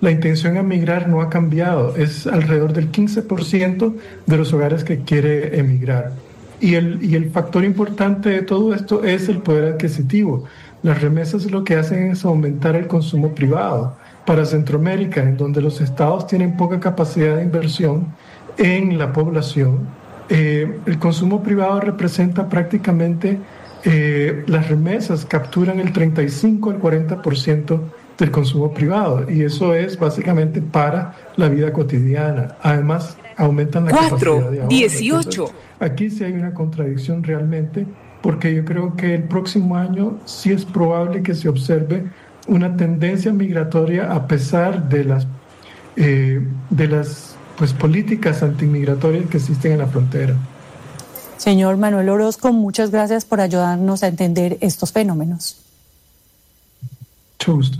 la intención a migrar no ha cambiado. Es alrededor del 15% de los hogares que quiere emigrar. Y el factor importante de todo esto es el poder adquisitivo. Las remesas lo que hacen es aumentar el consumo privado. Para Centroamérica, en donde los estados tienen poca capacidad de inversión en la población, el consumo privado representa prácticamente, las remesas capturan el 35 al 40% del consumo privado, y eso es básicamente para la vida cotidiana. Además, aumentan la capacidad de ahorro. 18. Entonces, aquí sí hay una contradicción realmente, porque yo creo que el próximo año sí es probable que se observe una tendencia migratoria a pesar de las pues, políticas antimigratorias que existen en la frontera. Señor Manuel Orozco, muchas gracias por ayudarnos a entender estos fenómenos. Mucho gusto.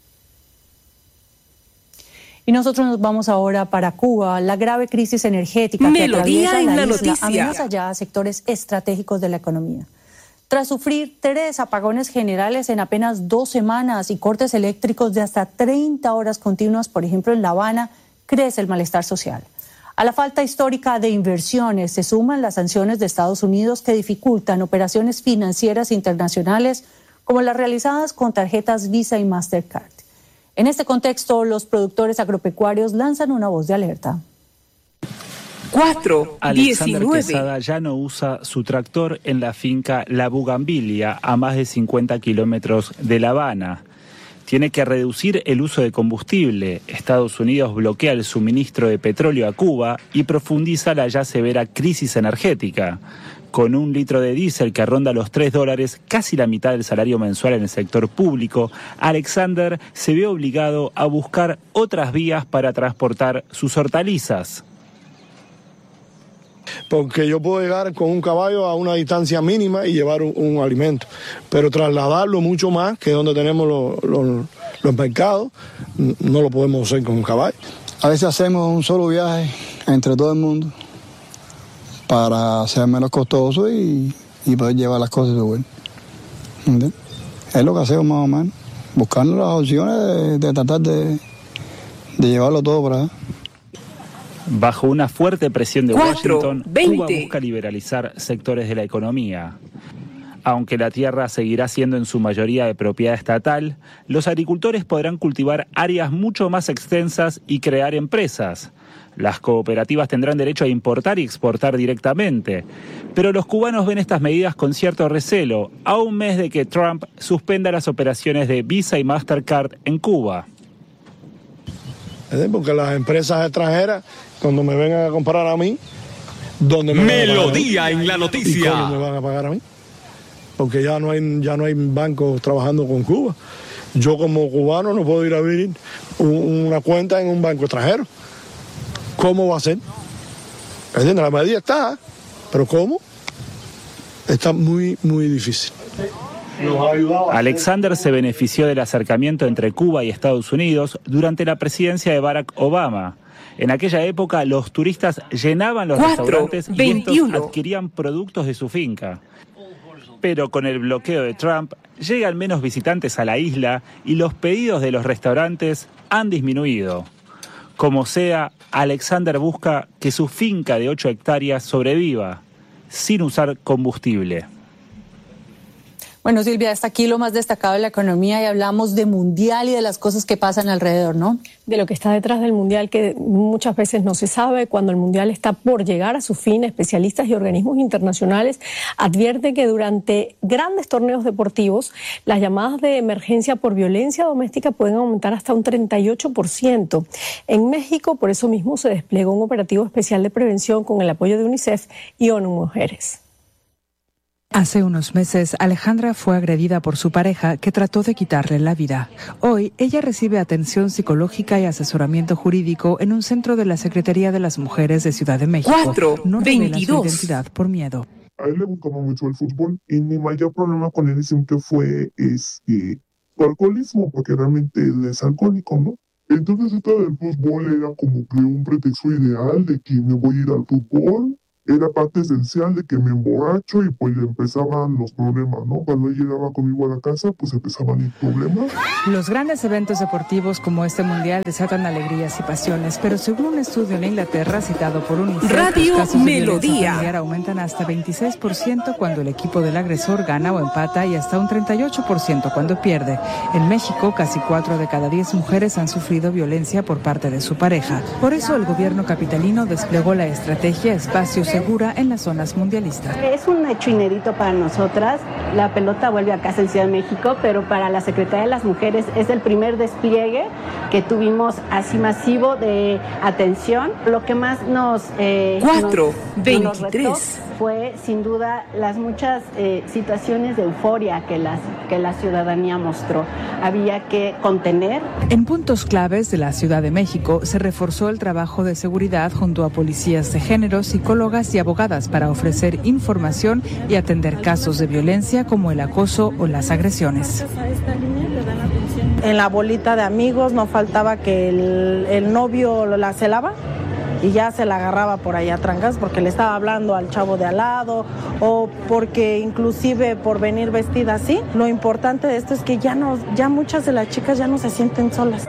Y nosotros nos vamos ahora para Cuba. La grave crisis energética que Melodía atraviesa en la la isla noticia. amenaza ya a sectores estratégicos de la economía. Tras sufrir 3 apagones generales en apenas 2 semanas y cortes eléctricos de hasta 30 horas continuas, por ejemplo en La Habana, crece el malestar social. A la falta histórica de inversiones se suman las sanciones de Estados Unidos que dificultan operaciones financieras internacionales como las realizadas con tarjetas Visa y Mastercard. En este contexto, los productores agropecuarios lanzan una voz de alerta. 4, Alexander 19. Quesada ya no usa su tractor en la finca La Bugambilia, a más de 50 kilómetros de La Habana. Tiene que reducir el uso de combustible. Estados Unidos bloquea el suministro de petróleo a Cuba y profundiza la ya severa crisis energética. Con 1 litro de diésel que ronda los $3, casi la mitad del salario mensual en el sector público, Alexander se ve obligado a buscar otras vías para transportar sus hortalizas. Porque yo puedo llegar con un caballo a una distancia mínima y llevar un alimento, pero trasladarlo mucho más que donde tenemos los mercados, no lo podemos hacer con un caballo. A veces hacemos un solo viaje entre todo el mundo para ser menos costoso y poder llevar las cosas de vuelta. ¿Entiendes? Es lo que hacemos más o menos, buscando las opciones de tratar de llevarlo todo para allá. Bajo una fuerte presión de 4, Washington, 20. Cuba busca liberalizar sectores de la economía. Aunque la tierra seguirá siendo en su mayoría de propiedad estatal, los agricultores podrán cultivar áreas mucho más extensas y crear empresas. Las cooperativas tendrán derecho a importar y exportar directamente. Pero los cubanos ven estas medidas con cierto recelo, a un mes de que Trump suspenda las operaciones de Visa y Mastercard en Cuba. Porque las empresas extranjeras, cuando me vengan a comprar a mí, ¿dónde me Melodía en la ¿Y noticia. cómo me van a pagar a mí? Porque ya no hay bancos trabajando con Cuba. Yo como cubano no puedo ir a abrir una cuenta en un banco extranjero. ¿Cómo va a ser? ¿Entiendes? La medida está, pero ¿cómo? Está muy, muy difícil. Alexander se benefició del acercamiento entre Cuba y Estados Unidos durante la presidencia de Barack Obama. En aquella época, los turistas llenaban los 4, restaurantes y 21. estos adquirían productos de su finca. Pero con el bloqueo de Trump, llegan menos visitantes a la isla y los pedidos de los restaurantes han disminuido. Como sea, Alexander busca que su finca de 8 hectáreas sobreviva, sin usar combustible. Bueno, Silvia, hasta aquí lo más destacado de la economía y hablamos de mundial y de las cosas que pasan alrededor, ¿no? De lo que está detrás del mundial, que muchas veces no se sabe. Cuando el mundial está por llegar a su fin, especialistas y organismos internacionales advierten que durante grandes torneos deportivos las llamadas de emergencia por violencia doméstica pueden aumentar hasta un 38%. En México, por eso mismo, se desplegó un operativo especial de prevención con el apoyo de UNICEF y ONU Mujeres. Hace unos meses, Alejandra fue agredida por su pareja, que trató de quitarle la vida. Hoy, ella recibe atención psicológica y asesoramiento jurídico en un centro de la Secretaría de las Mujeres de Ciudad de México. 4, no revela 22. su identidad por miedo. A él le gustaba mucho el fútbol y mi mayor problema con él siempre fue su alcoholismo, porque realmente él es alcohólico, ¿no? Entonces esto del fútbol era como que un pretexto ideal de que me voy a ir al fútbol era parte esencial de que me emborracho y pues empezaban los problemas, ¿no? Cuando él llegaba conmigo a la casa, pues empezaban los problemas. Los grandes eventos deportivos como este mundial desatan alegrías y pasiones, pero según un estudio en Inglaterra citado por UNICEF, Radio los casos de Melodía violencia familiar aumentan hasta 26% cuando el equipo del agresor gana o empata y hasta un 38% cuando pierde. En México, casi 4 de cada 10 mujeres han sufrido violencia por parte de su pareja. Por eso el gobierno capitalino desplegó la estrategia Espacio Segura en las zonas mundialistas. Es un hecho inédito para nosotras. La pelota vuelve a casa en Ciudad de México, pero para la Secretaría de las Mujeres es el primer despliegue que tuvimos así masivo de atención. Lo que más nos retó fue sin duda las muchas situaciones de euforia que la ciudadanía mostró. Había que contener. En puntos claves de la Ciudad de México se reforzó el trabajo de seguridad junto a policías de género, psicólogas y abogadas para ofrecer información y atender casos de violencia como el acoso o las agresiones. En la bolita de amigos no faltaba que el novio la celaba y ya se la agarraba por allá a trancas porque le estaba hablando al chavo de al lado o porque inclusive por venir vestida así. Lo importante de esto es que ya muchas de las chicas ya no se sienten solas.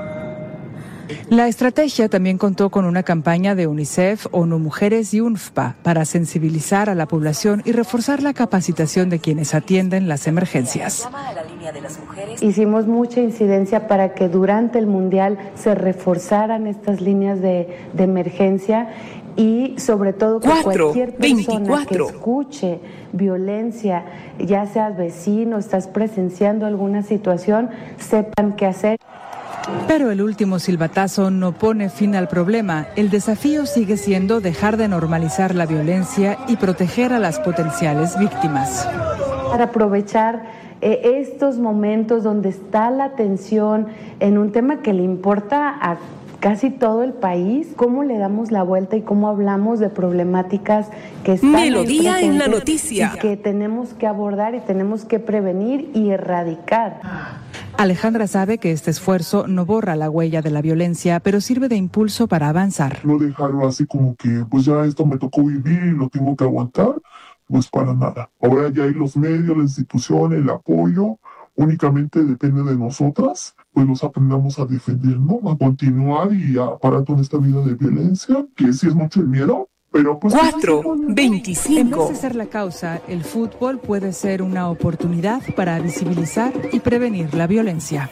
La estrategia también contó con una campaña de UNICEF, ONU Mujeres y UNFPA para sensibilizar a la población y reforzar la capacitación de quienes atienden las emergencias. Hicimos mucha incidencia para que durante el Mundial se reforzaran estas líneas de emergencia y sobre todo que cualquier persona que escuche violencia, ya seas vecino, estás presenciando alguna situación, sepan qué hacer. Pero el último silbatazo no pone fin al problema. El desafío sigue siendo dejar de normalizar la violencia y proteger a las potenciales víctimas. Para aprovechar estos momentos donde está la atención en un tema que le importa a casi todo el país, cómo le damos la vuelta y cómo hablamos de problemáticas que están Melodía en la noticia y que tenemos que abordar y tenemos que prevenir y erradicar. Alejandra sabe que este esfuerzo no borra la huella de la violencia, pero sirve de impulso para avanzar. No dejarlo así como que pues ya esto me tocó vivir y lo tengo que aguantar, pues para nada. Ahora ya hay los medios, la institución, el apoyo, únicamente depende de nosotras, pues nos aprendamos a defender, ¿no? A continuar y a parar con esta vida de violencia, que sí es mucho el miedo. Pero pues 4:25. En vez de ser la causa, el fútbol puede ser una oportunidad para visibilizar y prevenir la violencia.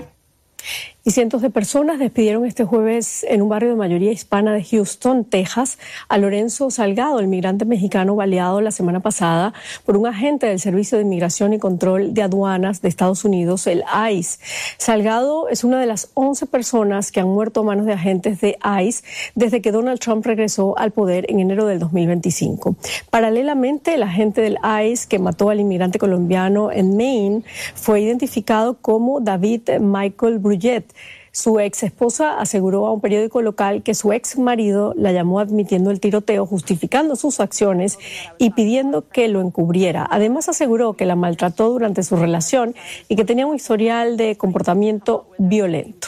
Y cientos de personas despidieron este jueves en un barrio de mayoría hispana de Houston, Texas, a Lorenzo Salgado, el migrante mexicano baleado la semana pasada por un agente del Servicio de Inmigración y Control de Aduanas de Estados Unidos, el ICE. Salgado es una de las 11 personas que han muerto a manos de agentes de ICE desde que Donald Trump regresó al poder en enero del 2025. Paralelamente, el agente del ICE que mató al inmigrante colombiano en Maine fue identificado como David Michael Brullet. Su ex esposa aseguró a un periódico local que su ex marido la llamó admitiendo el tiroteo, justificando sus acciones y pidiendo que lo encubriera. Además aseguró que la maltrató durante su relación y que tenía un historial de comportamiento violento.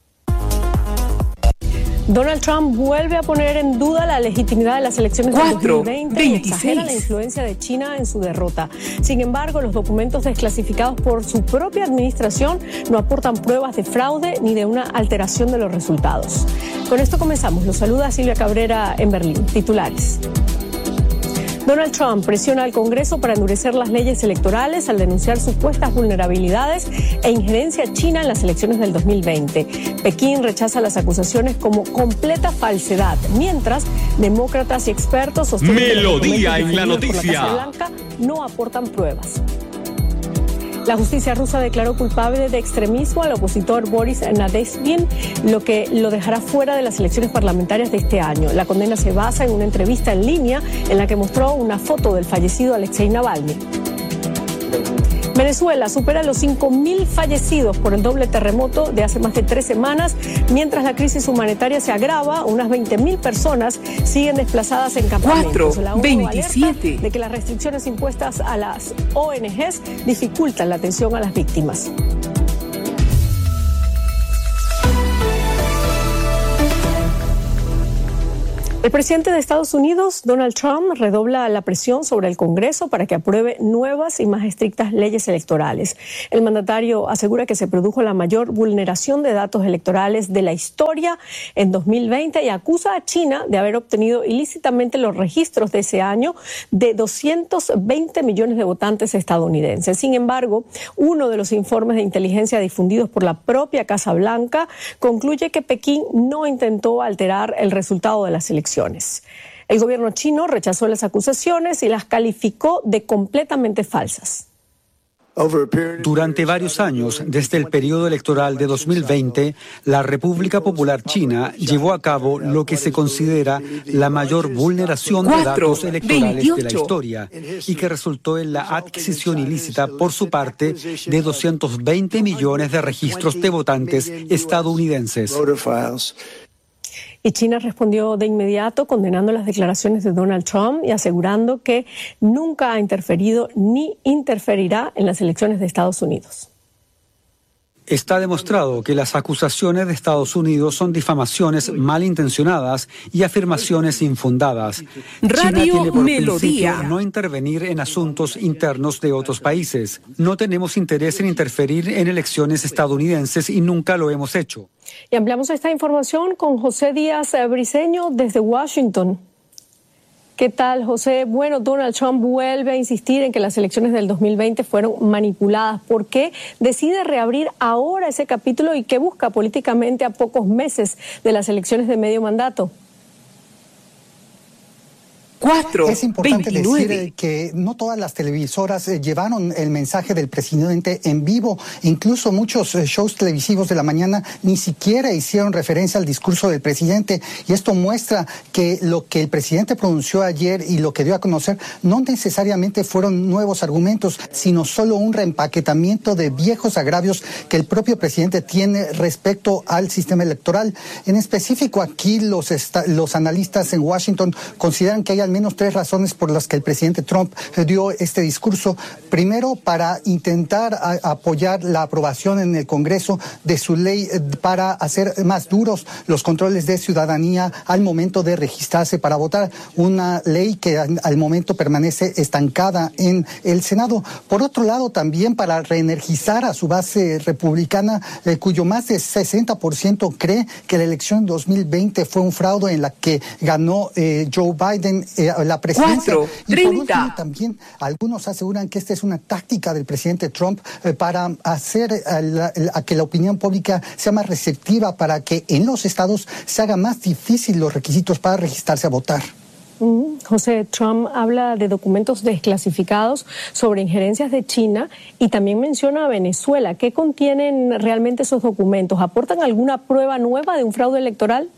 Donald Trump vuelve a poner en duda la legitimidad de las elecciones de 2020 y exagera la influencia de China en su derrota. Sin embargo, los documentos desclasificados por su propia administración no aportan pruebas de fraude ni de una alteración de los resultados. Con esto comenzamos. Los saluda Silvia Cabrera en Berlín. Titulares. Donald Trump presiona al Congreso para endurecer las leyes electorales al denunciar supuestas vulnerabilidades e injerencia china en las elecciones del 2020. Pekín rechaza las acusaciones como completa falsedad, mientras demócratas y expertos sostienen Melodía que en la noticia. por la Casa Blanca no aportan pruebas. La justicia rusa declaró culpable de extremismo al opositor Boris Nadezhdin, lo que lo dejará fuera de las elecciones parlamentarias de este año. La condena se basa en una entrevista en línea en la que mostró una foto del fallecido Alexei Navalny. Venezuela supera los 5.000 fallecidos por el doble terremoto de hace más de 3 semanas, mientras la crisis humanitaria se agrava. Unas 20.000 personas siguen desplazadas en campamentos. La ONU alerta de que las restricciones impuestas a las ONGs dificultan la atención a las víctimas. El presidente de Estados Unidos, Donald Trump, redobla la presión sobre el Congreso para que apruebe nuevas y más estrictas leyes electorales. El mandatario asegura que se produjo la mayor vulneración de datos electorales de la historia en 2020 y acusa a China de haber obtenido ilícitamente los registros de ese año de 220 millones de votantes estadounidenses. Sin embargo, uno de los informes de inteligencia difundidos por la propia Casa Blanca concluye que Pekín no intentó alterar el resultado de las elecciones. El gobierno chino rechazó las acusaciones y las calificó de completamente falsas. Durante varios años, desde el periodo electoral de 2020, la República Popular China llevó a cabo lo que se considera la mayor vulneración de datos electorales de la historia y que resultó en la adquisición ilícita por su parte de 220 millones de registros de votantes estadounidenses. Y China respondió de inmediato condenando las declaraciones de Donald Trump y asegurando que nunca ha interferido ni interferirá en las elecciones de Estados Unidos. Está demostrado que las acusaciones de Estados Unidos son difamaciones malintencionadas y afirmaciones infundadas. China tiene por principio no intervenir en asuntos internos de otros países. No tenemos interés en interferir en elecciones estadounidenses y nunca lo hemos hecho. Y ampliamos esta información con José Díaz Briceño desde Washington. ¿Qué tal, José? Bueno, Donald Trump vuelve a insistir en que las elecciones del 2020 fueron manipuladas. ¿Por qué decide reabrir ahora ese capítulo y qué busca políticamente a pocos meses de las elecciones de medio mandato? Es importante decir que no todas las televisoras llevaron el mensaje del presidente en vivo. Incluso muchos shows televisivos de la mañana ni siquiera hicieron referencia al discurso del presidente. Y esto muestra que lo que el presidente pronunció ayer y lo que dio a conocer no necesariamente fueron nuevos argumentos, sino solo un reempaquetamiento de viejos agravios que el propio presidente tiene respecto al sistema electoral. En específico, aquí los analistas en Washington consideran que hay al menos 3 razones por las que el presidente Trump dio este discurso. Primero, para intentar apoyar la aprobación en el Congreso de su ley para hacer más duros los controles de ciudadanía al momento de registrarse para votar. Una ley que al momento permanece estancada en el Senado. Por otro lado, también para reenergizar a su base republicana, cuyo más de 60% cree que la elección 2020 fue un fraude en la que ganó Joe Biden la presidencia. Y por último, también algunos aseguran que esta es una táctica del presidente Trump para hacer a que la opinión pública sea más receptiva, para que en los estados se haga más difícil los requisitos para registrarse a votar. José, Trump habla de documentos desclasificados sobre injerencias de China y también menciona a Venezuela. ¿Qué contienen realmente esos documentos? ¿Aportan alguna prueba nueva de un fraude electoral?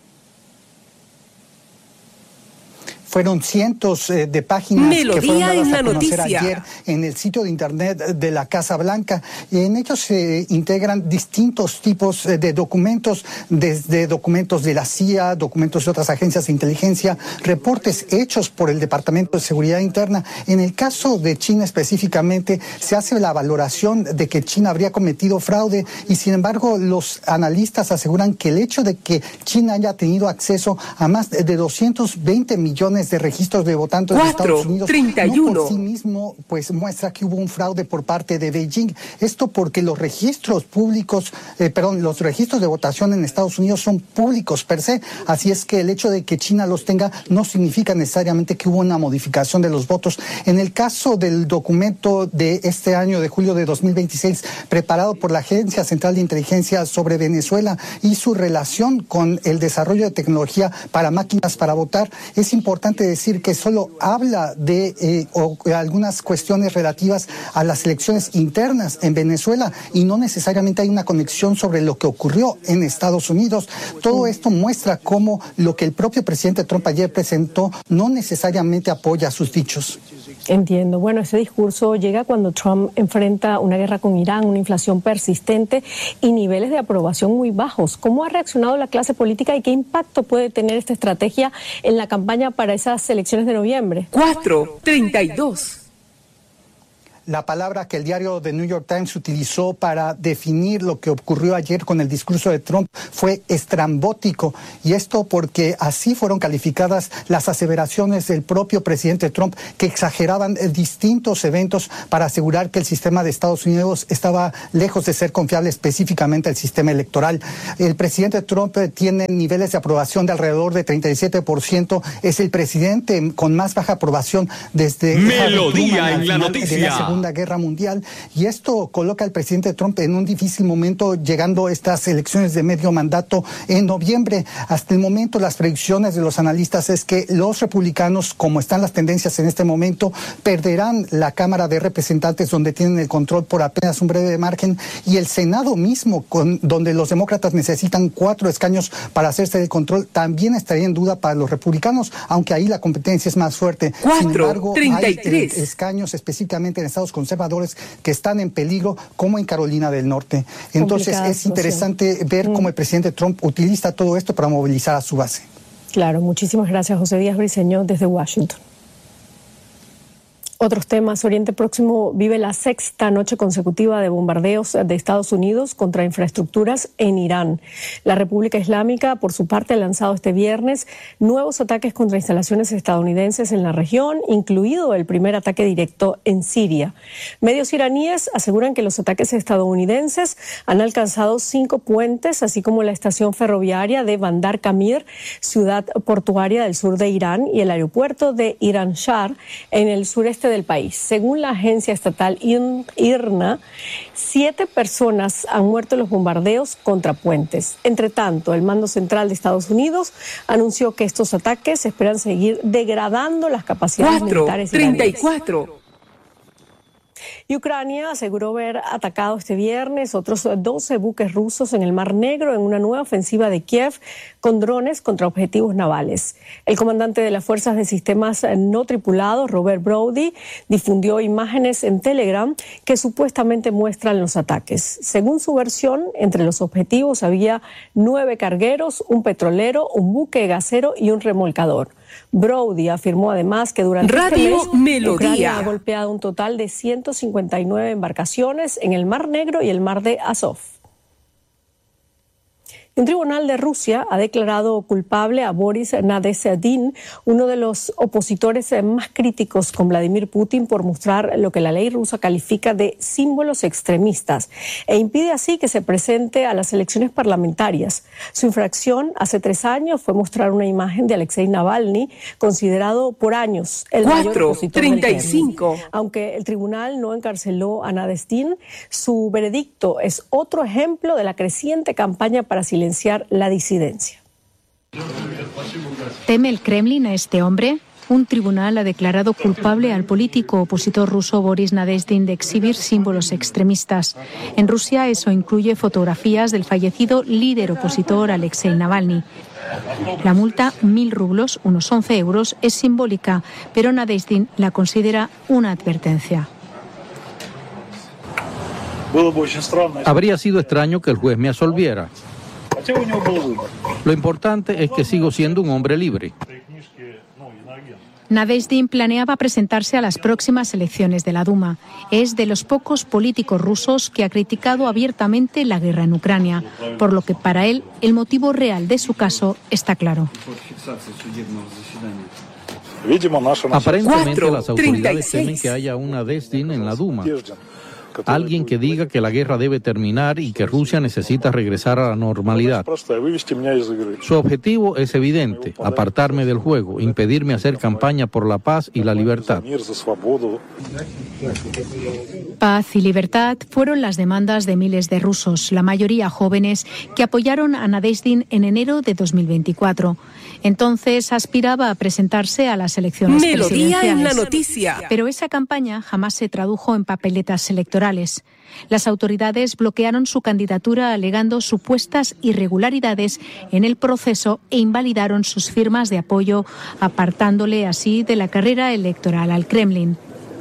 Fueron cientos de páginas que fueron dadas a conocer ayer en el sitio de internet de la Casa Blanca. En ellos se integran distintos tipos de documentos, desde documentos de la CIA, documentos de otras agencias de inteligencia, reportes hechos por el Departamento de Seguridad Interna. En el caso de China específicamente, se hace la valoración de que China habría cometido fraude y, sin embargo, los analistas aseguran que el hecho de que China haya tenido acceso a más de 220 millones de registros de votantes de Estados Unidos 31. No por sí mismo pues muestra que hubo un fraude por parte de Beijing. Esto porque los registros públicos, los registros de votación en Estados Unidos son públicos per se, así es que el hecho de que China los tenga no significa necesariamente que hubo una modificación de los votos. En el caso del documento de este año, de julio de 2026, preparado por la Agencia Central de Inteligencia sobre Venezuela y su relación con el desarrollo de tecnología para máquinas para votar, es importante decir que solo habla de algunas cuestiones relativas a las elecciones internas en Venezuela y no necesariamente hay una conexión sobre lo que ocurrió en Estados Unidos. Todo esto muestra cómo lo que el propio presidente Trump ayer presentó no necesariamente apoya sus dichos. Entiendo. Bueno, ese discurso llega cuando Trump enfrenta una guerra con Irán, una inflación persistente y niveles de aprobación muy bajos. ¿Cómo ha reaccionado la clase política y qué impacto puede tener esta estrategia en la campaña para esas elecciones de noviembre? 4:32. La palabra que el diario The New York Times utilizó para definir lo que ocurrió ayer con el discurso de Trump fue estrambótico, y esto porque así fueron calificadas las aseveraciones del propio presidente Trump, que exageraban distintos eventos para asegurar que el sistema de Estados Unidos estaba lejos de ser confiable, específicamente el sistema electoral. El presidente Trump tiene niveles de aprobación de alrededor de 37%, es el presidente con más baja aprobación desde Melodía en la noticia de la Segunda Guerra Mundial, y esto coloca al presidente Trump en un difícil momento llegando a estas elecciones de medio mandato en noviembre. Hasta el momento las predicciones de los analistas es que los republicanos, como están las tendencias en este momento, perderán la Cámara de Representantes, donde tienen el control por apenas un breve margen, y el Senado mismo, donde los demócratas necesitan 4 escaños para hacerse del control, también estaría en duda para los republicanos, aunque ahí la competencia es más fuerte. Sin embargo, hay escaños específicamente en estados conservadores que están en peligro, como en Carolina del Norte. Entonces es interesante ver cómo el presidente Trump utiliza todo esto para movilizar a su base. Claro, muchísimas gracias, José Díaz Briceño, desde Washington. Otros temas. Oriente Próximo vive la 6ª noche consecutiva de bombardeos de Estados Unidos contra infraestructuras en Irán. La República Islámica, por su parte, ha lanzado este viernes nuevos ataques contra instalaciones estadounidenses en la región, incluido el primer ataque directo en Siria. Medios iraníes aseguran que los ataques estadounidenses han alcanzado 5 puentes, así como la estación ferroviaria de Bandar Kamir, ciudad portuaria del sur de Irán, y el aeropuerto de Iran Shah, en el sureste del país. Según la agencia estatal IRNA, 7 personas han muerto en los bombardeos contra puentes. Entre tanto, el Mando Central de Estados Unidos anunció que estos ataques esperan seguir degradando las capacidades militares iraníes. 4:34. Y Ucrania aseguró haber atacado este viernes otros 12 buques rusos en el Mar Negro en una nueva ofensiva de Kiev con drones contra objetivos navales. El comandante de las Fuerzas de Sistemas No Tripulados, Robert Brody, difundió imágenes en Telegram que supuestamente muestran los ataques. Según su versión, entre los objetivos había 9 cargueros, un petrolero, un buque gasero y un remolcador. Brody afirmó además que durante Radio este mes Melodía Ucrania ha golpeado un total de 159 embarcaciones en el Mar Negro y el Mar de Azov. Un tribunal de Rusia ha declarado culpable a Boris Nadezhdin, uno de los opositores más críticos con Vladimir Putin, por mostrar lo que la ley rusa califica de símbolos extremistas e impide así que se presente a las elecciones parlamentarias. Su infracción hace 3 años fue mostrar una imagen de Alexei Navalny, considerado por años el mayor opositor del Kremlin. Aunque el tribunal no encarceló a Nadezhdin, su veredicto es otro ejemplo de la creciente campaña para silenciar la disidencia. ¿Teme el Kremlin a este hombre? Un tribunal ha declarado culpable al político opositor ruso Boris Nadezhdin de exhibir símbolos extremistas. En Rusia eso incluye fotografías del fallecido líder opositor Alexei Navalny. La multa, 1.000 rublos, unos 11 euros, es simbólica, pero Nadezhdin la considera una advertencia. Habría sido extraño que el juez me absolviera. Lo importante es que sigo siendo un hombre libre. Nadezhdin planeaba presentarse a las próximas elecciones de la Duma. Es de los pocos políticos rusos que ha criticado abiertamente la guerra en Ucrania, por lo que para él el motivo real de su caso está claro. Aparentemente las autoridades temen que haya un Nadezhdin en la Duma. Alguien que diga que la guerra debe terminar y que Rusia necesita regresar a la normalidad. Su objetivo es evidente: apartarme del juego, impedirme hacer campaña por la paz y la libertad. Paz y libertad fueron las demandas de miles de rusos, la mayoría jóvenes, que apoyaron a Nadezhdin en enero de 2024. Entonces aspiraba a presentarse a las elecciones presidenciales. Melodía en la noticia. Pero esa campaña jamás se tradujo en papeletas electorales. Las autoridades bloquearon su candidatura alegando supuestas irregularidades en el proceso e invalidaron sus firmas de apoyo, apartándole así de la carrera electoral al Kremlin.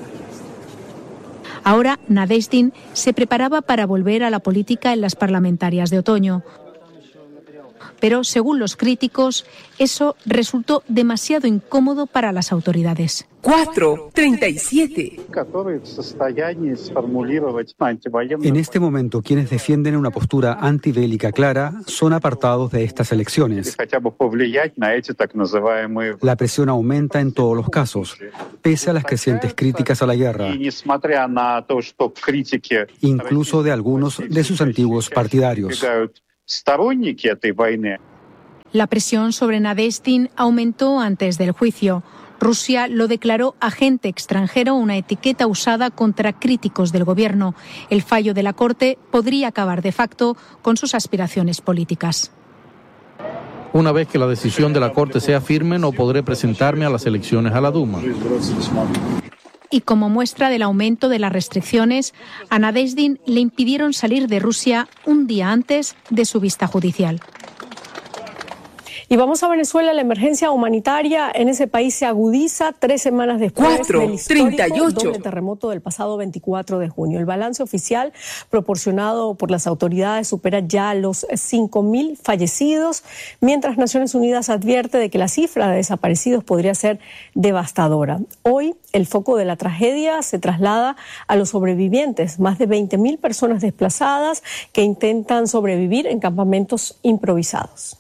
Ahora Nadezhdin se preparaba para volver a la política en las parlamentarias de otoño. pero según los críticos, eso resultó demasiado incómodo para las autoridades. 4:37. En este momento, quienes defienden una postura antibélica clara son apartados de estas elecciones. La presión aumenta en todos los casos, pese a las crecientes críticas a la guerra, incluso de algunos de sus antiguos partidarios. La presión sobre Nadezhdin aumentó antes del juicio. Rusia lo declaró agente extranjero, una etiqueta usada contra críticos del gobierno. El fallo de la Corte podría acabar de facto con sus aspiraciones políticas. Una vez que la decisión de la Corte sea firme, no podré presentarme a las elecciones a la Duma. Y como muestra del aumento de las restricciones, a Nadezhdin le impidieron salir de Rusia un día antes de su vista judicial. Y vamos a Venezuela. La emergencia humanitaria en ese país se agudiza 3 semanas después del histórico doble terremoto del pasado 24 de junio. El balance oficial proporcionado por las autoridades supera ya los 5.000 fallecidos, mientras Naciones Unidas advierte de que la cifra de desaparecidos podría ser devastadora. Hoy, el foco de la tragedia se traslada a los sobrevivientes, más de 20.000 personas desplazadas que intentan sobrevivir en campamentos improvisados.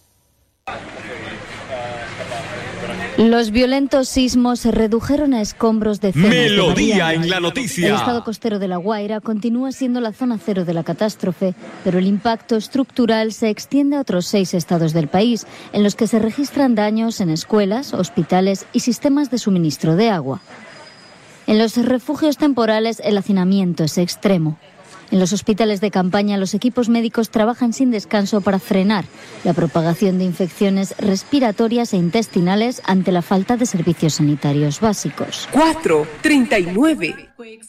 Los violentos sismos se redujeron a escombros de cenas. Melodía en la noticia. El estado costero de La Guaira continúa siendo la zona cero de la catástrofe, pero el impacto estructural se extiende a otros 6 estados del país, en los que se registran daños en escuelas, hospitales y sistemas de suministro de agua. En los refugios temporales el hacinamiento es extremo. En los hospitales de campaña, los equipos médicos trabajan sin descanso para frenar la propagación de infecciones respiratorias e intestinales ante la falta de servicios sanitarios básicos. 4:39.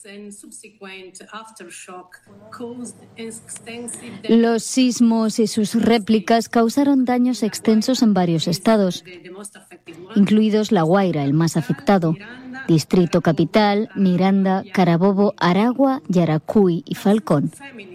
Los sismos y sus réplicas causaron daños extensos en varios estados, incluidos La Guaira, el más afectado, Distrito Capital, Miranda, Carabobo, Aragua, Yaracuy y Falcón.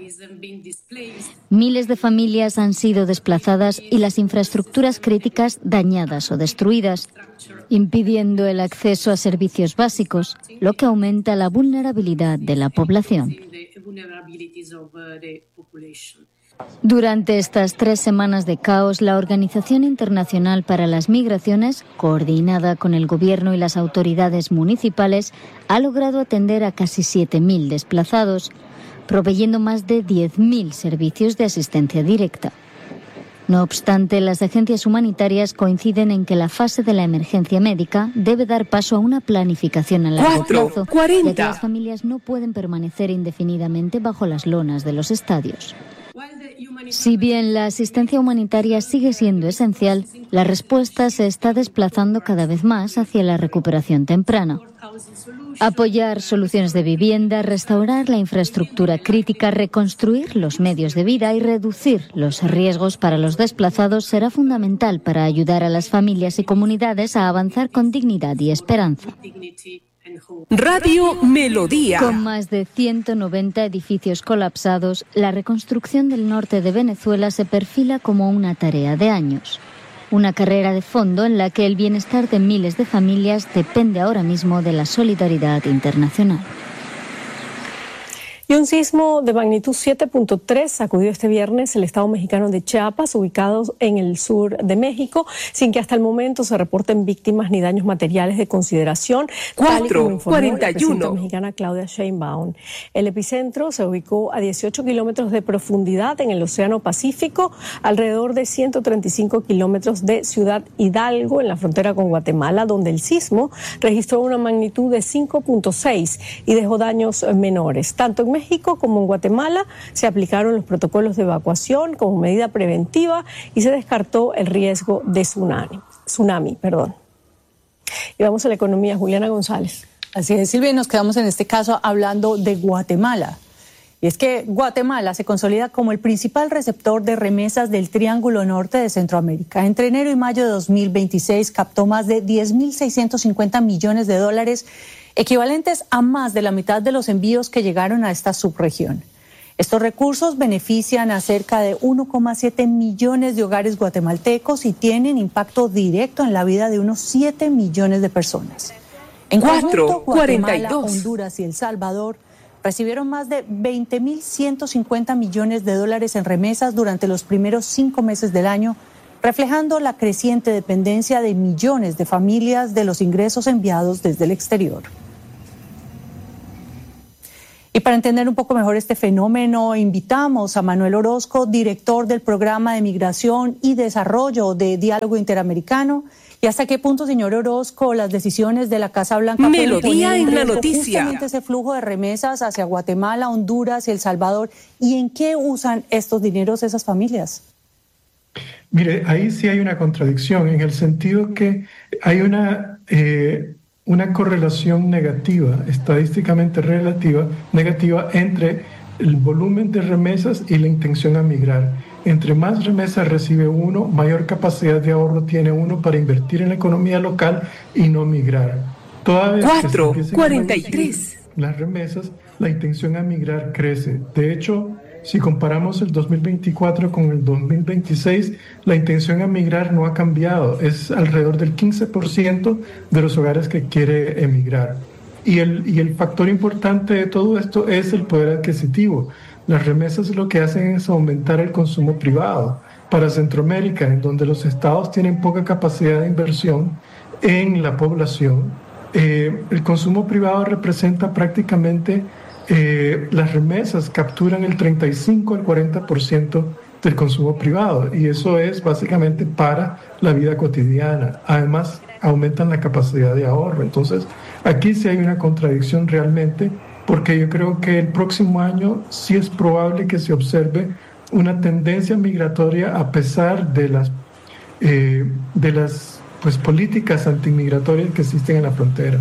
Miles de familias han sido desplazadas y las infraestructuras críticas dañadas o destruidas, impidiendo el acceso a servicios básicos, lo que aumenta la vulnerabilidad de la población. Durante estas 3 semanas de caos, la Organización Internacional para las Migraciones, coordinada con el Gobierno y las autoridades municipales, ha logrado atender a casi 7.000 desplazados, proveyendo más de 10.000 servicios de asistencia directa. No obstante, las agencias humanitarias coinciden en que la fase de la emergencia médica debe dar paso a una planificación a largo plazo, ya que las familias no pueden permanecer indefinidamente bajo las lonas de los estadios. Si bien la asistencia humanitaria sigue siendo esencial, la respuesta se está desplazando cada vez más hacia la recuperación temprana. Apoyar soluciones de vivienda, restaurar la infraestructura crítica, reconstruir los medios de vida y reducir los riesgos para los desplazados será fundamental para ayudar a las familias y comunidades a avanzar con dignidad y esperanza. Radio Melodía. Con más de 190 edificios colapsados, la reconstrucción del norte de Venezuela se perfila como una tarea de años. Una carrera de fondo en la que el bienestar de miles de familias depende ahora mismo de la solidaridad internacional. Y un sismo de magnitud 7.3 sacudió este viernes el estado mexicano de Chiapas, ubicado en el sur de México, sin que hasta el momento se reporten víctimas ni daños materiales de consideración, tal y como informó la presidenta mexicana Claudia Sheinbaum. El epicentro se ubicó a 18 kilómetros de profundidad en el Océano Pacífico, alrededor de 135 kilómetros de Ciudad Hidalgo, en la frontera con Guatemala, donde el sismo registró una magnitud de 5.6 y dejó daños menores. Tanto en México como en Guatemala se aplicaron los protocolos de evacuación como medida preventiva y se descartó el riesgo de tsunami. Y vamos a la economía, Juliana González. Así es, Silvia, y nos quedamos en este caso hablando de Guatemala. Y es que Guatemala se consolida como el principal receptor de remesas del Triángulo Norte de Centroamérica. Entre enero y mayo de 2026 captó más de 10.650 millones de dólares, equivalentes a más de la mitad de los envíos que llegaron a esta subregión. Estos recursos benefician a cerca de 1,7 millones de hogares guatemaltecos y tienen impacto directo en la vida de unos 7 millones de personas. En conjunto, Guatemala, Honduras y El Salvador recibieron más de 20.150 millones de dólares en remesas durante los primeros 5 meses del año, reflejando la creciente dependencia de millones de familias de los ingresos enviados desde el exterior. Y para entender un poco mejor este fenómeno, invitamos a Manuel Orozco, director del Programa de Migración y Desarrollo de Diálogo Interamericano. ¿Y hasta qué punto, señor Orozco, las decisiones de la Casa Blanca Melodía en la noticia? Justamente ese flujo de remesas hacia Guatemala, Honduras y El Salvador. ¿Y en qué usan estos dineros esas familias? Mire, ahí sí hay una contradicción, en el sentido que hay una correlación negativa, estadísticamente negativa entre el volumen de remesas y la intención a migrar. Entre más remesas recibe uno, mayor capacidad de ahorro tiene uno para invertir en la economía local y no migrar. Toda vez 4:43. Las remesas, la intención a migrar crece. De hecho, si comparamos el 2024 con el 2026, la intención a migrar no ha cambiado. Es alrededor del 15% de los hogares que quiere emigrar. Y el factor importante de todo esto es el poder adquisitivo. Las remesas lo que hacen es aumentar el consumo privado. Para Centroamérica, en donde los estados tienen poca capacidad de inversión en la población, el consumo privado representa prácticamente las remesas capturan el 35 al 40% del consumo privado, y eso es básicamente para la vida cotidiana. Además, aumentan la capacidad de ahorro. Entonces, aquí sí hay una contradicción realmente, porque yo creo que el próximo año sí es probable que se observe una tendencia migratoria a pesar de las políticas antimigratorias que existen en la frontera.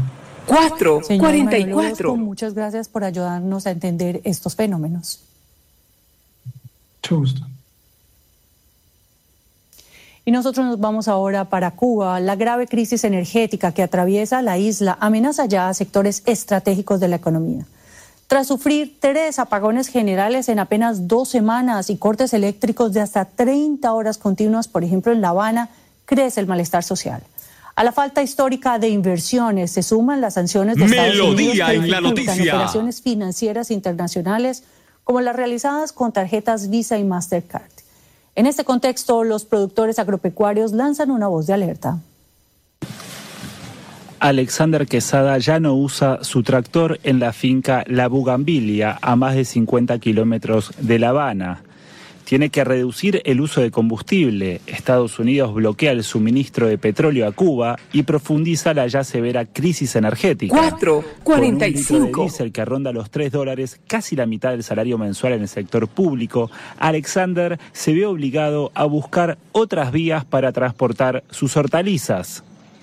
4:44. Muchas gracias por ayudarnos a entender estos fenómenos. Mucho gusto. Y nosotros nos vamos ahora para Cuba. La grave crisis energética que atraviesa la isla amenaza ya a sectores estratégicos de la economía. Tras sufrir 3 apagones generales en apenas 2 semanas y cortes eléctricos de hasta 30 horas continuas, por ejemplo en La Habana, crece el malestar social. A la falta histórica de inversiones se suman las sanciones de Estados Unidos que dificultan operaciones financieras internacionales como las realizadas con tarjetas Visa y Mastercard. En este contexto, los productores agropecuarios lanzan una voz de alerta. Alexander Quesada ya no usa su tractor en la finca La Bugambilia, a más de 50 kilómetros de La Habana. Tiene que reducir el uso de combustible. Estados Unidos bloquea el suministro de petróleo a Cuba y profundiza la ya severa crisis energética. 4:45. Con un litro de diésel que ronda los $3, casi la mitad del salario mensual en el sector público, Alexander se ve obligado a buscar otras vías para transportar sus hortalizas.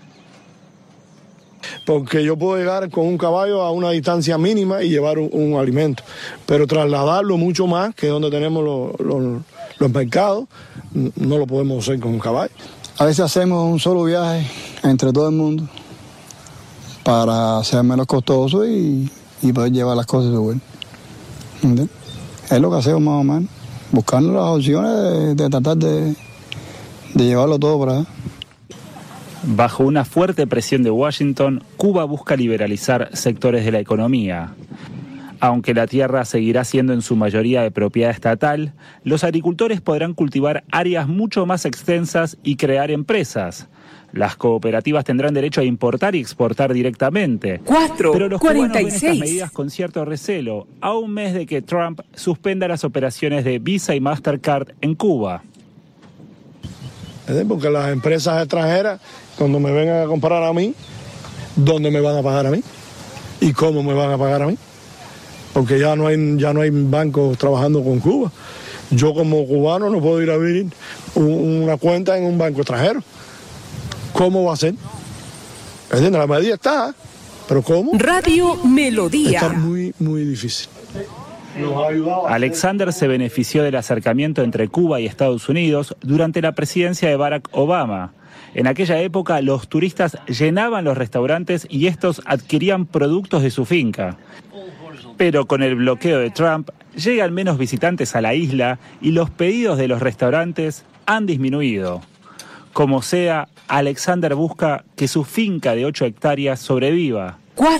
Porque yo puedo llegar con un caballo a una distancia mínima y llevar un alimento, pero trasladarlo mucho más que donde tenemos los mercados, no lo podemos hacer con un caballo. A veces hacemos un solo viaje entre todo el mundo para ser menos costoso y poder llevar las cosas de vuelta. ¿Entiendes? Es lo que hacemos más o menos, buscando las opciones de tratar de llevarlo todo para allá. Bajo una fuerte presión de Washington, Cuba busca liberalizar sectores de la economía. Aunque la tierra seguirá siendo en su mayoría de propiedad estatal, los agricultores podrán cultivar áreas mucho más extensas y crear empresas. Las cooperativas tendrán derecho a importar y exportar directamente. 4:46. Pero los cubanos ven estas medidas con cierto recelo, a un mes de que Trump suspenda las operaciones de Visa y Mastercard en Cuba. Porque las empresas extranjeras, cuando me vengan a comprar a mí, ¿dónde me van a pagar a mí? ¿Y cómo me van a pagar a mí? Porque ya no hay bancos trabajando con Cuba. Yo como cubano no puedo ir a abrir una cuenta en un banco extranjero. ¿Cómo va a ser? ¿Entiendes? La medida está, pero ¿cómo? Radio Melodía. Está muy, muy difícil. Alexander se benefició del acercamiento entre Cuba y Estados Unidos durante la presidencia de Barack Obama. En aquella época, los turistas llenaban los restaurantes y estos adquirían productos de su finca. Pero con el bloqueo de Trump, llegan menos visitantes a la isla y los pedidos de los restaurantes han disminuido. Como sea, Alexander busca que su finca de 8 hectáreas sobreviva.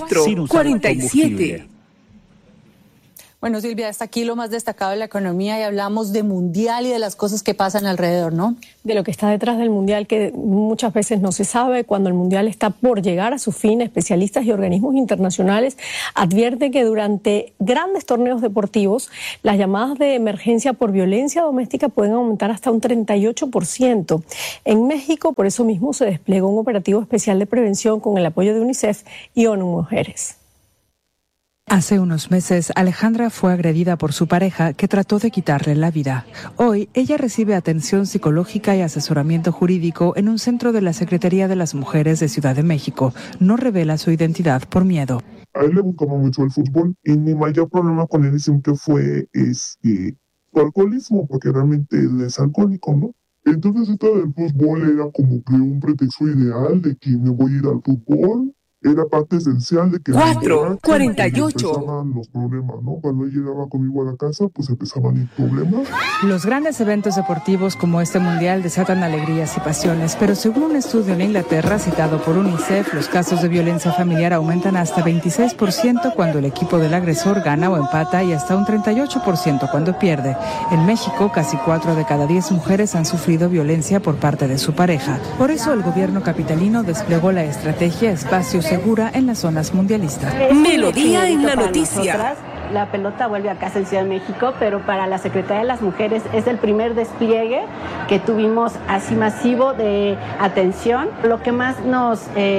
4:47. Bueno, Silvia, hasta aquí lo más destacado de la economía y hablamos de mundial y de las cosas que pasan alrededor, ¿no? De lo que está detrás del mundial, que muchas veces no se sabe. Cuando el mundial está por llegar a su fin, especialistas y organismos internacionales advierten que durante grandes torneos deportivos, las llamadas de emergencia por violencia doméstica pueden aumentar hasta un 38%. En México, por eso mismo, se desplegó un operativo especial de prevención con el apoyo de UNICEF y ONU Mujeres. Hace unos meses, Alejandra fue agredida por su pareja, que trató de quitarle la vida. Hoy, ella recibe atención psicológica y asesoramiento jurídico en un centro de la Secretaría de las Mujeres de Ciudad de México. No revela su identidad por miedo. A él le gustaba mucho el fútbol y mi mayor problema con él siempre fue su alcoholismo, porque realmente él es alcohólico, ¿no? Entonces esto del fútbol era como que un pretexto ideal de que me voy a ir al fútbol. Era parte esencial de que 4:48. empezaban los problemas, ¿no? Cuando él llegaba conmigo a la casa, pues empezaban los problemas. Los grandes eventos deportivos como este mundial desatan alegrías y pasiones, pero según un estudio en Inglaterra citado por UNICEF, los casos de violencia familiar aumentan hasta 26% cuando el equipo del agresor gana o empata y hasta un 38% cuando pierde. En México, casi 4 de cada 10 mujeres han sufrido violencia por parte de su pareja. Por eso el gobierno capitalino desplegó la estrategia Espacios Segura en las zonas mundialistas. Melodía en la noticia. La pelota vuelve a casa en Ciudad de México, pero para la Secretaría de las Mujeres es el primer despliegue que tuvimos así masivo de atención. Lo que más nos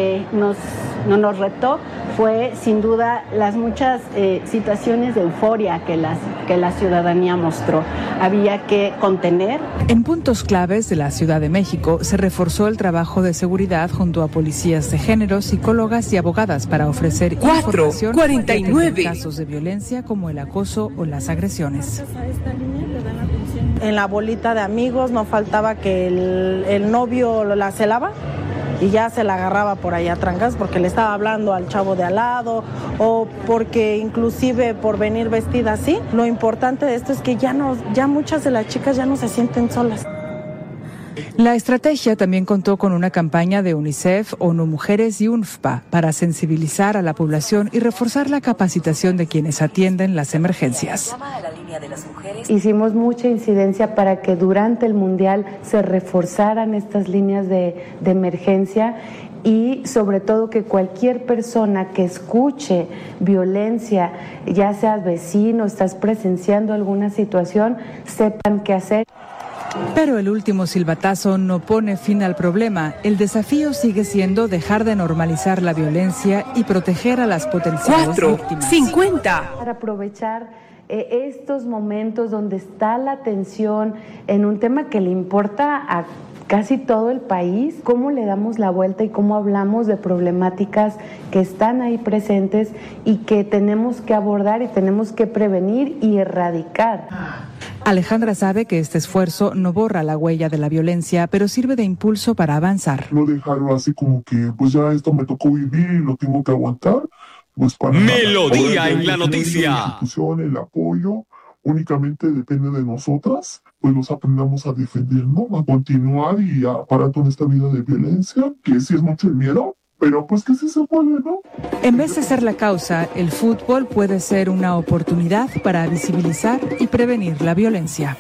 retó fue sin duda las muchas situaciones de euforia que la ciudadanía mostró. Había que contener. En puntos claves de la Ciudad de México se reforzó el trabajo de seguridad junto a policías de género, psicólogas y abogadas para ofrecer información en casos de violencia como el acoso o las agresiones. En la bolita de amigos no faltaba que el novio la celaba y ya se la agarraba por allá trancas porque le estaba hablando al chavo de al lado o porque inclusive por venir vestida así. Lo importante de esto es que ya muchas de las chicas ya no se sienten solas. La estrategia también contó con una campaña de UNICEF, ONU Mujeres y UNFPA para sensibilizar a la población y reforzar la capacitación de quienes atienden las emergencias. Hicimos mucha incidencia para que durante el Mundial se reforzaran estas líneas de emergencia y sobre todo que cualquier persona que escuche violencia, ya seas vecino, estás presenciando alguna situación, sepan qué hacer. Pero el último silbatazo no pone fin al problema. El desafío sigue siendo dejar de normalizar la violencia y proteger a las potenciales víctimas. 4:50. Para aprovechar estos momentos donde está la atención en un tema que le importa a casi todo el país, cómo le damos la vuelta y cómo hablamos de problemáticas que están ahí presentes y que tenemos que abordar y tenemos que prevenir y erradicar. Alejandra sabe que este esfuerzo no borra la huella de la violencia, pero sirve de impulso para avanzar. No dejarlo así como que, pues ya esto me tocó vivir y lo tengo que aguantar. Pues para Melodía en la noticia. La institución, el apoyo, únicamente depende de nosotras, pues nos aprendamos a defender, ¿no? A continuar y a parar con esta vida de violencia, que sí es mucho el miedo, pero pues que sí se puede, ¿no? En vez de ser la causa, el fútbol puede ser una oportunidad para visibilizar y prevenir la violencia.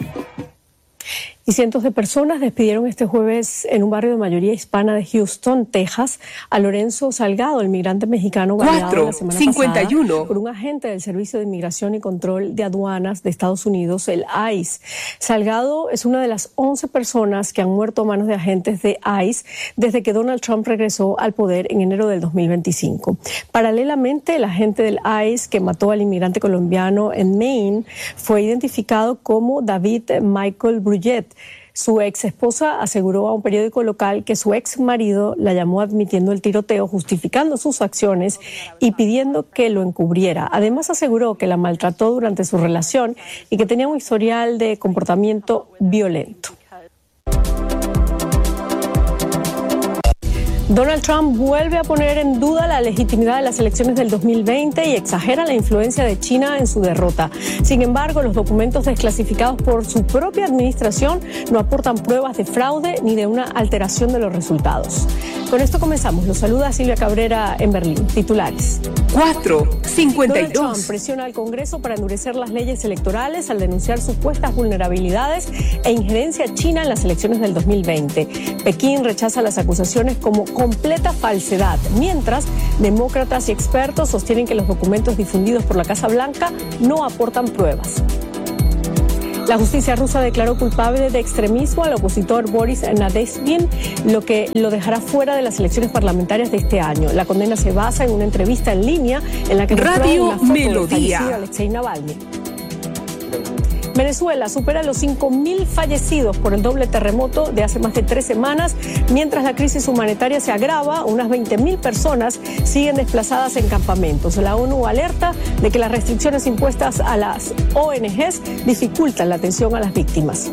Y cientos de personas despidieron este jueves en un barrio de mayoría hispana de Houston, Texas, a Lorenzo Salgado, el migrante mexicano baleado la semana pasada por un agente del Servicio de Inmigración y Control de Aduanas de Estados Unidos, el ICE. Salgado es una de las 11 personas que han muerto a manos de agentes de ICE desde que Donald Trump regresó al poder en enero del 2025. Paralelamente, el agente del ICE que mató al inmigrante colombiano en Maine fue identificado como David Michael Brullet. Su ex esposa aseguró a un periódico local que su ex marido la llamó admitiendo el tiroteo, justificando sus acciones y pidiendo que lo encubriera. Además aseguró que la maltrató durante su relación y que tenía un historial de comportamiento violento. Donald Trump vuelve a poner en duda la legitimidad de las elecciones del 2020 y exagera la influencia de China en su derrota. Sin embargo, los documentos desclasificados por su propia administración no aportan pruebas de fraude ni de una alteración de los resultados. Con esto comenzamos. Los saluda Silvia Cabrera en Berlín. Titulares. 4:52. Donald Trump presiona al Congreso para endurecer las leyes electorales al denunciar supuestas vulnerabilidades e injerencia china en las elecciones del 2020. Pekín rechaza las acusaciones como completa falsedad, mientras demócratas y expertos sostienen que los documentos difundidos por la Casa Blanca no aportan pruebas. La justicia rusa declaró culpable de extremismo al opositor Boris Nadezhdin, lo que lo dejará fuera de las elecciones parlamentarias de este año. La condena se basa en una entrevista en línea en la que Radio mostró una foto Melodía del fallecido Alexei Navalny. Venezuela supera los 5.000 fallecidos por el doble terremoto de hace más de 3 semanas. Mientras la crisis humanitaria se agrava, unas 20.000 personas siguen desplazadas en campamentos. La ONU alerta de que las restricciones impuestas a las ONGs dificultan la atención a las víctimas.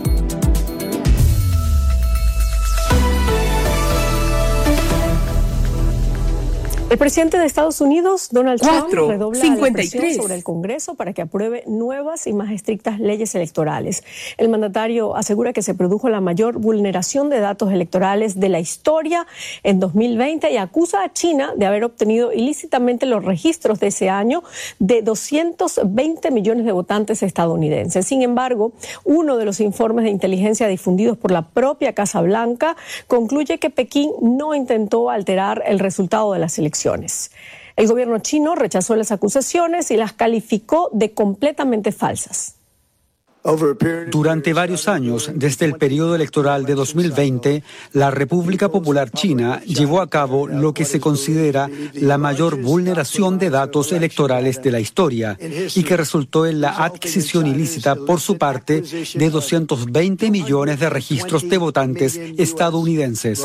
El presidente de Estados Unidos, Donald Trump, redobla la presión sobre el Congreso para que apruebe nuevas y más estrictas leyes electorales. El mandatario asegura que se produjo la mayor vulneración de datos electorales de la historia en 2020 y acusa a China de haber obtenido ilícitamente los registros de ese año de 220 millones de votantes estadounidenses. Sin embargo, uno de los informes de inteligencia difundidos por la propia Casa Blanca concluye que Pekín no intentó alterar el resultado de las elecciones. El gobierno chino rechazó las acusaciones y las calificó de completamente falsas. Durante varios años, desde el periodo electoral de 2020, la República Popular China llevó a cabo lo que se considera la mayor vulneración de datos electorales de la historia y que resultó en la adquisición ilícita por su parte de 220 millones de registros de votantes estadounidenses.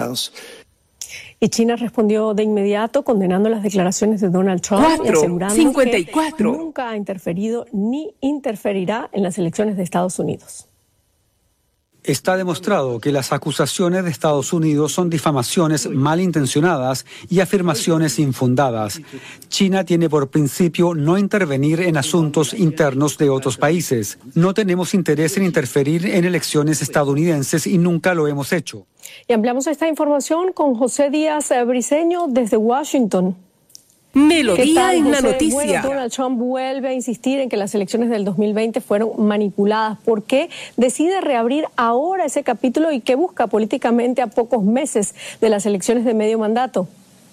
Y China respondió de inmediato condenando las declaraciones de Donald Trump y asegurando que nunca ha interferido ni interferirá en las elecciones de Estados Unidos. Está demostrado que las acusaciones de Estados Unidos son difamaciones malintencionadas y afirmaciones infundadas. China tiene por principio no intervenir en asuntos internos de otros países. No tenemos interés en interferir en elecciones estadounidenses y nunca lo hemos hecho. Y ampliamos esta información con José Díaz Briceño desde Washington. Melodía en la noticia. Bueno, Donald Trump vuelve a insistir en que las elecciones del 2020 fueron manipuladas. ¿Por qué decide reabrir ahora ese capítulo y qué busca políticamente a pocos meses de las elecciones de medio mandato?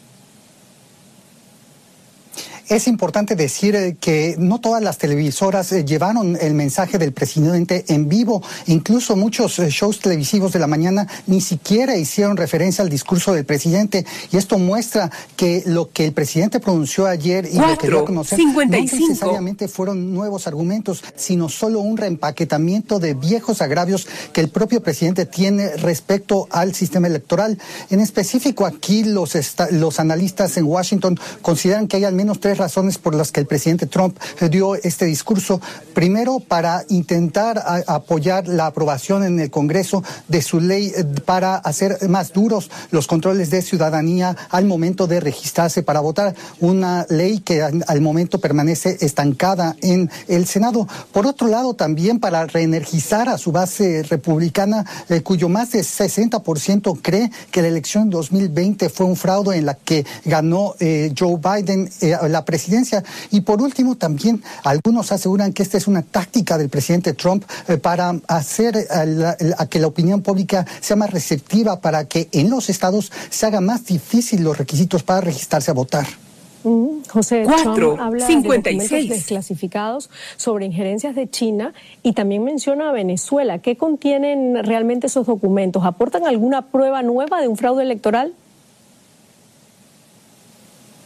Es importante decir que no todas las televisoras llevaron el mensaje del presidente en vivo. Incluso muchos shows televisivos de la mañana ni siquiera hicieron referencia al discurso del presidente. Y esto muestra que lo que el presidente pronunció ayer y lo que dio a conocer no necesariamente fueron nuevos argumentos, sino solo un reempaquetamiento de viejos agravios que el propio presidente tiene respecto al sistema electoral. En específico, aquí los analistas en Washington consideran que hay al menos 3 razones por las que el presidente Trump dio este discurso. Primero, para intentar apoyar la aprobación en el Congreso de su ley para hacer más duros los controles de ciudadanía al momento de registrarse para votar. Una ley que al momento permanece estancada en el Senado. Por otro lado, también para reenergizar a su base republicana, cuyo más de 60% cree que la elección 2020 fue un fraude en la que ganó Joe Biden la presidencia. Y por último, también algunos aseguran que esta es una táctica del presidente Trump para hacer a que la opinión pública sea más receptiva, para que en los estados se haga más difícil los requisitos para registrarse a votar. José, Trump habla de documentos desclasificados sobre injerencias de China y también menciona a Venezuela. ¿Qué contienen realmente esos documentos? ¿Aportan alguna prueba nueva de un fraude electoral?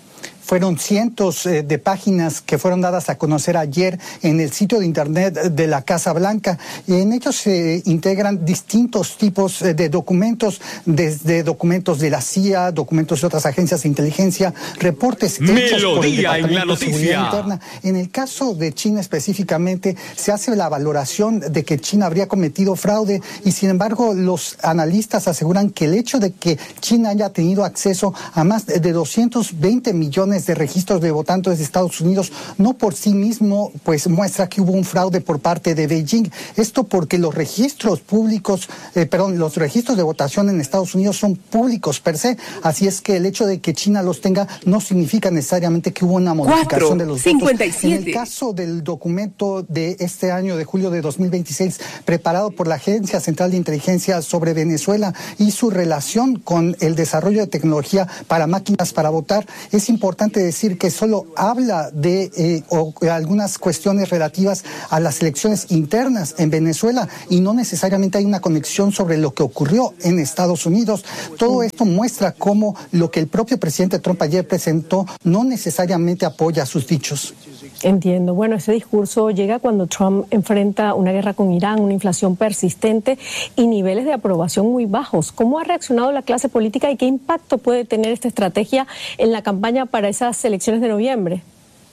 fueron cientos de páginas que fueron dadas a conocer ayer en el sitio de internet de la Casa Blanca. En ellos se integran distintos tipos de documentos, desde documentos de la CIA, documentos de otras agencias de inteligencia, reportes hechos por el Departamento de Seguridad Interna. En el caso de China específicamente, se hace la valoración de que China habría cometido fraude y, sin embargo, los analistas aseguran que el hecho de que China haya tenido acceso a más de 220 millones de registros de votantes de Estados Unidos no por sí mismo pues muestra que hubo un fraude por parte de Beijing. Esto porque los registros públicos, los registros de votación en Estados Unidos son públicos per se, así es que el hecho de que China los tenga no significa necesariamente que hubo una modificación de los votos. En el caso del documento de este año, de julio de 2026, preparado por la Agencia Central de Inteligencia sobre Venezuela y su relación con el desarrollo de tecnología para máquinas para votar, es importante decir que solo habla de algunas cuestiones relativas a las elecciones internas en Venezuela y no necesariamente hay una conexión sobre lo que ocurrió en Estados Unidos. Todo esto muestra cómo lo que el propio presidente Trump ayer presentó no necesariamente apoya sus dichos. Entiendo. Bueno, ese discurso llega cuando Trump enfrenta una guerra con Irán, una inflación persistente y niveles de aprobación muy bajos. ¿Cómo ha reaccionado la clase política y qué impacto puede tener esta estrategia en la campaña para esas elecciones de noviembre?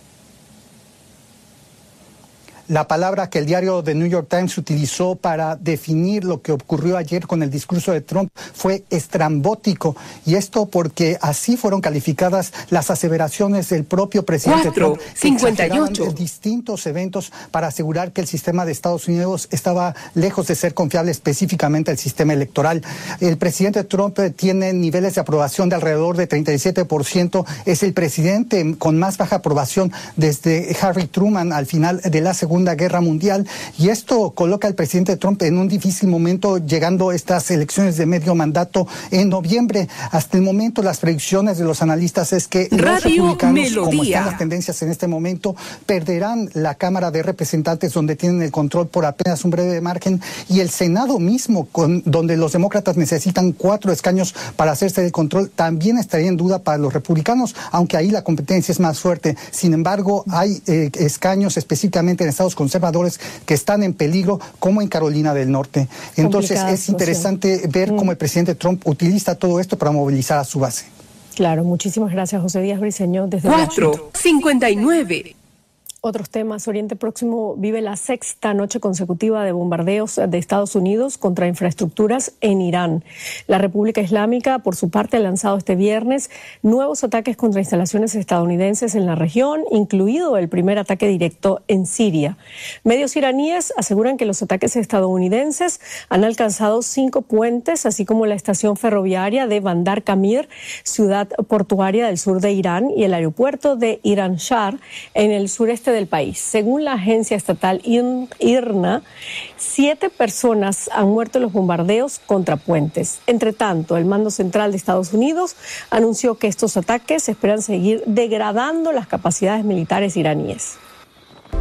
La palabra que el diario The New York Times utilizó para definir lo que ocurrió ayer con el discurso de Trump fue estrambótico, y esto porque así fueron calificadas las aseveraciones del propio presidente Trump, que exageraban distintos eventos para asegurar que el sistema de Estados Unidos estaba lejos de ser confiable, específicamente el sistema electoral. El presidente Trump tiene niveles de aprobación de alrededor de 37%, es el presidente con más baja aprobación desde Harry Truman al final de la Segunda Guerra Mundial, y esto coloca al presidente Trump en un difícil momento, llegando estas elecciones de medio mandato en noviembre. Hasta el momento las predicciones de los analistas es que los republicanos, como están las tendencias en este momento, perderán la Cámara de Representantes, donde tienen el control por apenas un breve margen, y el Senado mismo, donde los demócratas necesitan 4 escaños para hacerse del control, también estaría en duda para los republicanos, aunque ahí la competencia es más fuerte. Sin embargo, hay escaños específicamente en estados conservadores que están en peligro, como en Carolina del Norte. Entonces es interesante ver cómo el presidente Trump utiliza todo esto para movilizar a su base. Claro, muchísimas gracias, José Díaz Briceño, desde 4:59. Otros temas. Oriente Próximo vive la 6ª noche consecutiva de bombardeos de Estados Unidos contra infraestructuras en Irán. La República Islámica, por su parte, ha lanzado este viernes nuevos ataques contra instalaciones estadounidenses en la región, incluido el primer ataque directo en Siria. Medios iraníes aseguran que los ataques estadounidenses han alcanzado 5 puentes, así como la estación ferroviaria de Bandar Kamir, ciudad portuaria del sur de Irán, y el aeropuerto de Iran Shah, en el sureste del país. Según la agencia estatal IRNA, 7 personas han muerto en los bombardeos contra puentes. Entre tanto, el Mando Central de Estados Unidos anunció que estos ataques esperan seguir degradando las capacidades militares iraníes.